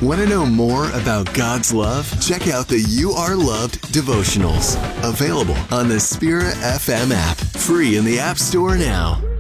Want to know more about God's love? Check out the You Are Loved devotionals. Available on the Spirit FM app. Free in the App Store now.